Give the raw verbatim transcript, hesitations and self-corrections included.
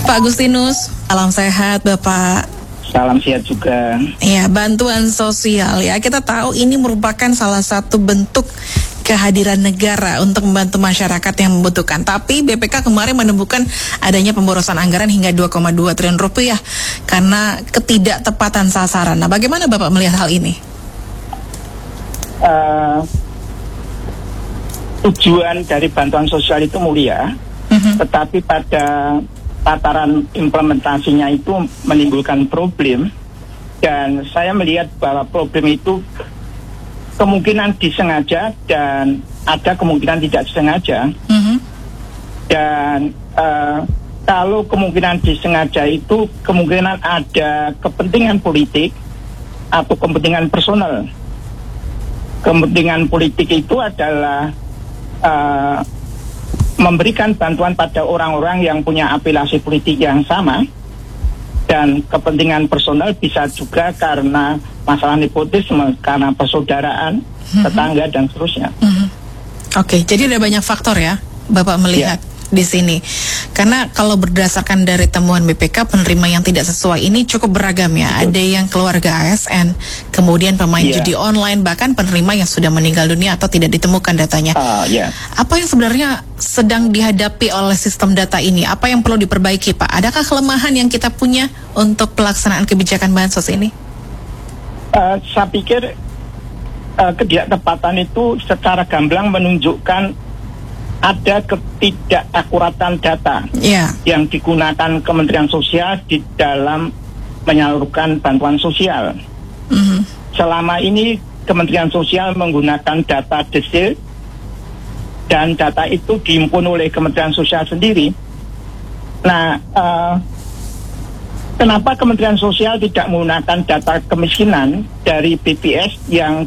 Pak Agustinus, salam sehat Bapak. Salam sehat juga. Ya, bantuan sosial ya, kita tahu ini merupakan salah satu bentuk kehadiran negara untuk membantu masyarakat yang membutuhkan. Tapi B P K kemarin menemukan adanya pemborosan anggaran hingga dua koma dua triliun rupiah karena ketidaktepatan sasaran. Nah, bagaimana Bapak melihat hal ini? Uh, tujuan dari bantuan sosial itu mulia, uh-huh. tetapi pada tataran implementasinya itu menimbulkan problem, dan saya melihat bahwa problem itu kemungkinan disengaja dan ada kemungkinan tidak disengaja. Mm-hmm. Dan uh, kalau kemungkinan disengaja itu kemungkinan ada kepentingan politik atau kepentingan personal. Kepentingan politik itu adalah uh, memberikan bantuan pada orang-orang yang punya afiliasi politik yang sama, dan kepentingan personal bisa juga karena masalah nepotisme, karena persaudaraan, mm-hmm. tetangga dan seterusnya. Mm-hmm. Oke, okay, jadi ada banyak faktor ya, Bapak melihat yeah. di sini. Karena kalau berdasarkan dari temuan B P K, penerima yang tidak sesuai ini cukup beragam ya. Betul. Ada yang keluarga A S N, kemudian pemain yeah. judi online, bahkan penerima yang sudah meninggal dunia atau tidak ditemukan datanya. Uh, yeah. Apa yang sebenarnya sedang dihadapi oleh sistem data ini? Apa yang perlu diperbaiki, Pak? Adakah kelemahan yang kita punya untuk pelaksanaan kebijakan bansos ini? Uh, saya pikir uh, ketidaktepatan itu secara gamblang menunjukkan ada ketidakakuratan data yeah. yang digunakan Kementerian Sosial di dalam menyalurkan bantuan sosial. Mm-hmm. Selama ini Kementerian Sosial menggunakan data desil, dan data itu dihimpun oleh Kementerian Sosial sendiri. Nah, uh, kenapa Kementerian Sosial tidak menggunakan data kemiskinan dari B P S yang